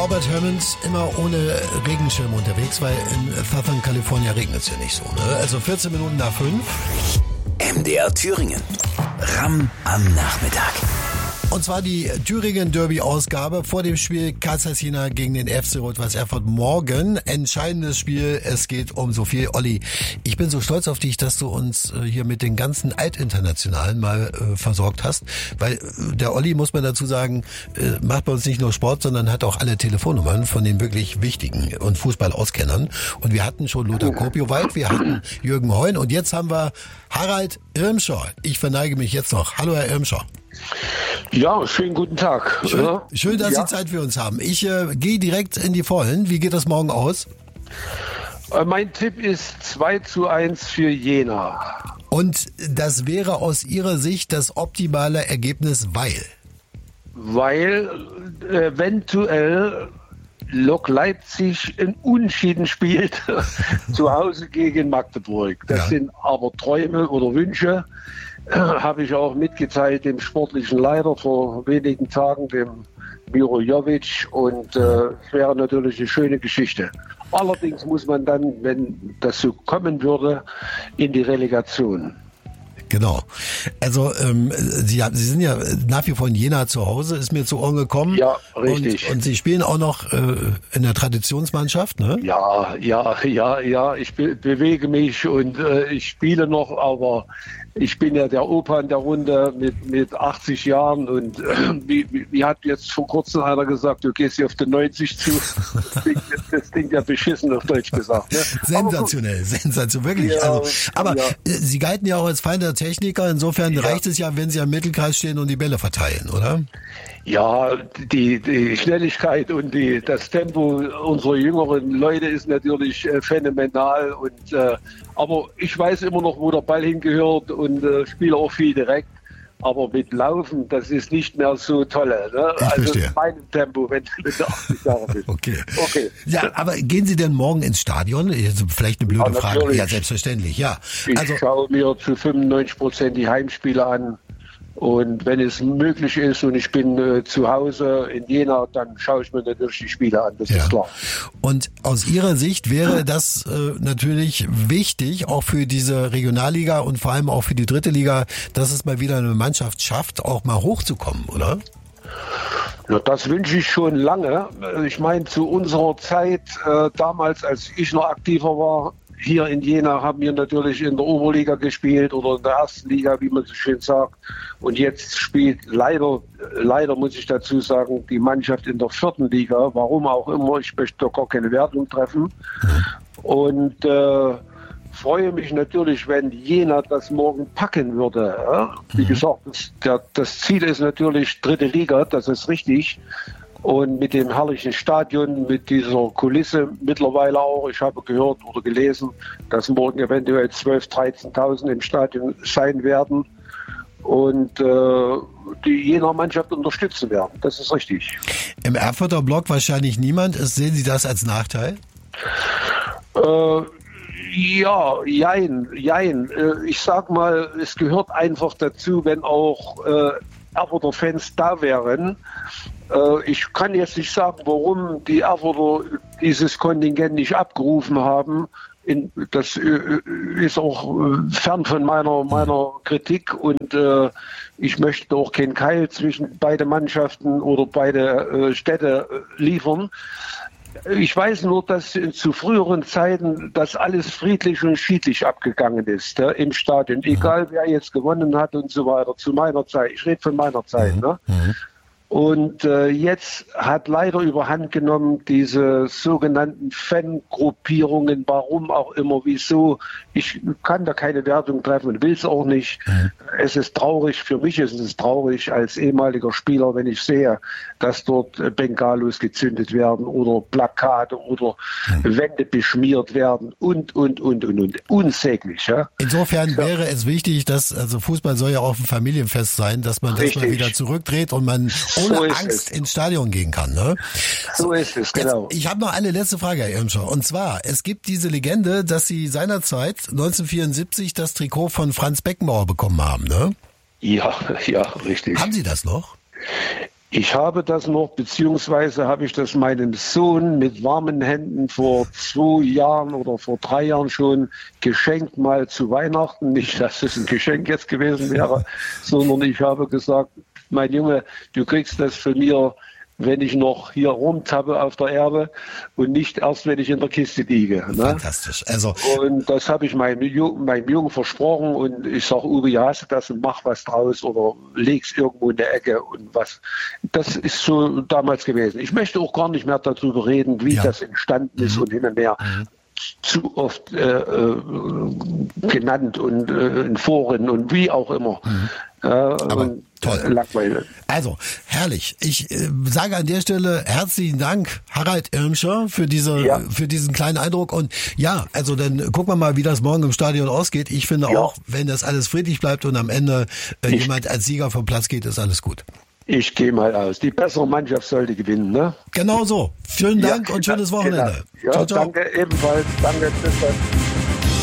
Norbert Hermans immer ohne Regenschirm unterwegs, weil in Southern California regnet es ja nicht so. Ne? Also 14 Minuten nach 5. MDR Thüringen. Ram am Nachmittag. Und zwar die Thüringen-Derby-Ausgabe vor dem Spiel Kassel-Jena gegen den FC Rot-Weiß Erfurt morgen. Entscheidendes Spiel, es geht um so viel. Olli, ich bin so stolz auf dich, dass du uns hier mit den ganzen Altinternationalen mal versorgt hast. Weil der Olli, muss man dazu sagen, macht bei uns nicht nur Sport, sondern hat auch alle Telefonnummern von den wirklich wichtigen und Fußballauskennern. Und wir hatten schon Lothar Kopiowald, wir hatten Jürgen Heun und jetzt haben wir Harald Irmscher. Ich verneige mich jetzt noch. Hallo, Herr Irmscher. Ja, schönen guten Tag. Schön, dass Sie Zeit für uns haben. Ich gehe direkt in die Vollen. Wie geht das morgen aus? Mein Tipp ist 2:1 für Jena. Und das wäre aus Ihrer Sicht das optimale Ergebnis, weil? Weil eventuell Lok Leipzig in Unentschieden spielt zu Hause gegen Magdeburg. Das sind aber Träume oder Wünsche. Habe ich auch mitgeteilt dem sportlichen Leiter vor wenigen Tagen, dem Miro Jovic, und es wäre natürlich eine schöne Geschichte. Allerdings muss man dann, wenn das so kommen würde, in die Relegation. Genau. Also Sie sind ja nach wie vor in Jena zu Hause, ist mir zu Ohren gekommen. Ja, richtig. Und Sie spielen auch noch in der Traditionsmannschaft, ne? Ja. Ich bewege mich und ich spiele noch, aber ich bin ja der Opa in der Runde mit 80 Jahren und wie hat jetzt vor kurzem einer gesagt, du gehst hier auf die 90 zu. Das klingt ja beschissen auf Deutsch gesagt. Ne? Sensationell, wirklich. Ja, aber Sie galten ja auch als Feind der Techniker, insofern reicht es ja, wenn Sie am Mittelkreis stehen und die Bälle verteilen, oder? Ja, die Schnelligkeit und das Tempo unserer jüngeren Leute ist natürlich phänomenal. Aber ich weiß immer noch, wo der Ball hingehört und spiele auch viel direkt. Aber mit Laufen, das ist nicht mehr so toll. Ne? Ich verstehe. Mein Tempo, wenn du 80 Jahre bist. Okay. Ja, aber gehen Sie denn morgen ins Stadion? Vielleicht eine blöde Frage. Natürlich. Ja, selbstverständlich, ja. Ich schaue mir zu 95% die Heimspiele an. Und wenn es möglich ist und ich bin zu Hause in Jena, dann schaue ich mir natürlich die Spiele an, das ist klar. Und aus Ihrer Sicht wäre das natürlich wichtig, auch für diese Regionalliga und vor allem auch für die dritte Liga, dass es mal wieder eine Mannschaft schafft, auch mal hochzukommen, oder? Ja, das wünsche ich schon lange. Ich meine, zu unserer Zeit, damals, als ich noch aktiver war, hier in Jena haben wir natürlich in der Oberliga gespielt oder in der ersten Liga, wie man so schön sagt. Und jetzt spielt leider muss ich dazu sagen, die Mannschaft in der vierten Liga. Warum auch immer, ich möchte da gar keine Wertung treffen. Und freue mich natürlich, wenn Jena das morgen packen würde. Ja? Wie gesagt, das Ziel ist natürlich dritte Liga, das ist richtig. Und mit dem herrlichen Stadion, mit dieser Kulisse mittlerweile auch, ich habe gehört oder gelesen, dass morgen eventuell 12.000, 13.000 im Stadion sein werden und die Jener Mannschaft unterstützen werden. Das ist richtig. Im Erfurter Block wahrscheinlich niemand. Sehen Sie das als Nachteil? Ja, jein. Ich sag mal, es gehört einfach dazu, wenn auch Erfurter Fans da wären. Ich kann jetzt nicht sagen, warum die Erfurter dieses Kontingent nicht abgerufen haben. Das ist auch fern von meiner Kritik und ich möchte auch keinen Keil zwischen beide Mannschaften oder beide Städte liefern. Ich weiß nur, dass zu früheren Zeiten das alles friedlich und schiedlich abgegangen ist im Stadion. Egal, wer jetzt gewonnen hat und so weiter. Zu meiner Zeit. Ich rede von meiner Zeit. Ne? Und jetzt hat leider überhand genommen diese sogenannten Fangruppierungen, warum auch immer, wieso. Ich kann da keine Wertung treffen und will es auch nicht. Es ist traurig, für mich ist es traurig als ehemaliger Spieler, wenn ich sehe, dass dort Bengalos gezündet werden oder Plakate oder Wände beschmiert werden und. Unsäglich. Ja? Insofern wäre es wichtig, dass, also Fußball soll ja auch ein Familienfest sein, dass man das mal wieder zurückdreht und man ohne Angst ins Stadion gehen kann. Ne? So ist es, genau. Jetzt, ich habe noch eine letzte Frage, Herr Irmscher. Und zwar, es gibt diese Legende, dass Sie seinerzeit 1974 das Trikot von Franz Beckenbauer bekommen haben, ne? Ja, richtig. Haben Sie das noch? Ich habe das noch, beziehungsweise habe ich das meinem Sohn mit warmen Händen vor 2 Jahren oder vor 3 Jahren schon geschenkt, mal zu Weihnachten. Nicht, dass es ein Geschenk jetzt gewesen wäre, sondern ich habe gesagt, mein Junge, du kriegst das von mir, wenn ich noch hier rumtappe auf der Erde und nicht erst, wenn ich in der Kiste liege. Ne? Fantastisch. Also, und das habe ich meinem Jungen versprochen und ich sage, Uwe, ja, hast du das und mach was draus oder leg's irgendwo in der Ecke und was. Das ist so damals gewesen. Ich möchte auch gar nicht mehr darüber reden, wie das entstanden ist und hin und her. Zu oft genannt und in Foren und wie auch immer. Aber toll. Langweilig. Also, herrlich. Ich sage an der Stelle herzlichen Dank, Harald Irmscher, für diesen kleinen Eindruck. Und ja, also dann gucken wir mal, wie das morgen im Stadion ausgeht. Ich finde auch, wenn das alles friedlich bleibt und am Ende jemand als Sieger vom Platz geht, ist alles gut. Ich gehe mal aus. Die bessere Mannschaft sollte gewinnen, ne? Genau so. Vielen Dank und schönes Wochenende. Genau. Ja, ciao, ciao. Danke ebenfalls. Danke. Tschüss.